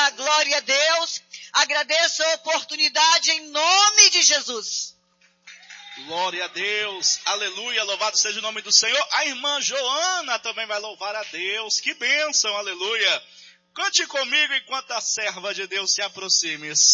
Aleluia, glória a Deus. Agradeço a oportunidade em nome de Jesus. Glória a Deus, aleluia, louvado seja o nome do Senhor. A irmã Joana também vai louvar a Deus, que bênção, aleluia. Cante comigo enquanto a serva de Deus se aproxime.